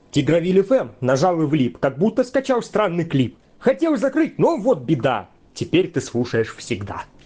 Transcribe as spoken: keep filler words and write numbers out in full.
Тигровиль эф эм нажал и влип, как будто скачал странный клип. Хотел закрыть, но вот беда. Теперь ты слушаешь всегда.